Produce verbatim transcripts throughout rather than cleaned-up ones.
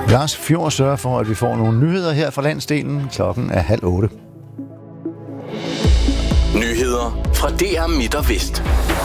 Lars Fjord sørger for, at vi får nogle nyheder her fra landsdelen. Klokken er halv otte. Nyheder fra D R Midt og Vest.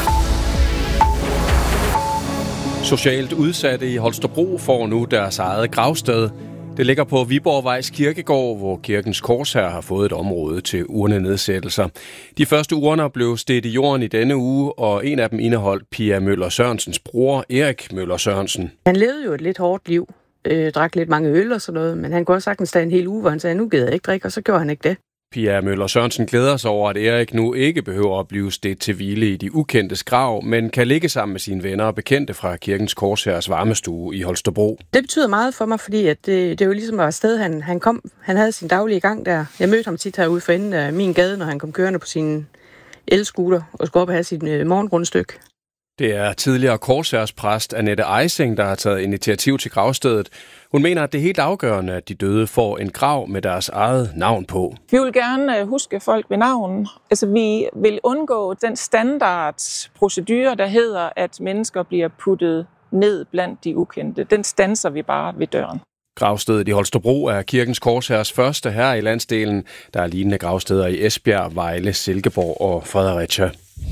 Socialt udsatte i Holstebro får nu deres eget gravsted. Det ligger på Viborgvejs Kirkegård, hvor Kirkens Korshær har fået et område til urnenedsættelser. De første urner blev stedt i jorden i denne uge, og en af dem indeholdt Pia Møller Sørensens bror, Erik Møller Sørensen. Han levede jo et lidt hårdt liv, øh, drak lidt mange øl og sådan noget, men han kunne også sagtens tage en hel uge, hvor han sagde, nu gider jeg ikke drikke, og så gjorde han ikke det. Pia Møller Sørensen glæder sig over, at Erik nu ikke behøver at blive stedt til hvile i de ukendtes grav, men kan ligge sammen med sine venner og bekendte fra Kirkens Korshærs varmestue i Holstebro. Det betyder meget for mig, fordi at det, det er jo ligesom var et sted, han, han kom. Han havde sin daglige gang der. Jeg mødte ham tit herude for enden af min gade, når han kom kørende på sin elscooter og skulle op og have sit øh, morgenrundstykke. Det er tidligere Korshærspræst Annette Eising, der har taget initiativ til gravstedet. Hun mener, at det er helt afgørende, at de døde får en grav med deres eget navn på. Vi vil gerne huske folk ved navn. Altså, vi vil undgå den standardprocedure, der hedder, at mennesker bliver puttet ned blandt de ukendte. Den standser vi bare ved døren. Gravstedet i Holstebro er Kirkens Korshærs første her i landsdelen. Der er lignende gravsteder i Esbjerg, Vejle, Silkeborg og Fredericia.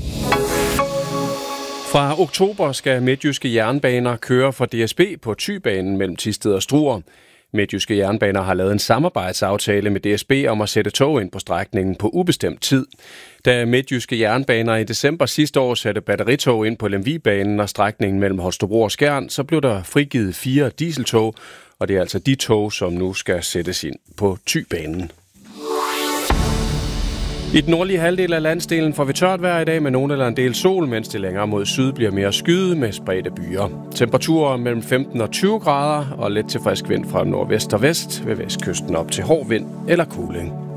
Fra oktober skal Midtjyske Jernbaner køre for D S B på Thy-banen mellem Thisted og Struer. Midtjyske Jernbaner har lavet en samarbejdsaftale med D S B om at sætte tog ind på strækningen på ubestemt tid. Da Midtjyske Jernbaner i december sidste år satte batteritog ind på Lemvigbanen og strækningen mellem Holstebro og Skjern, så blev der frigivet fire dieseltog, og det er altså de tog, som nu skal sættes ind på Thy-banen. I den nordlige halvdel af landsdelen får vi tørt vejr i dag med nogen eller en del sol, mens det længere mod syd bliver mere skyet med spredte byer. Temperaturer mellem femten og tyve grader og let til frisk vind fra nordvest og vest, ved vestkysten op til hård vind eller kuling.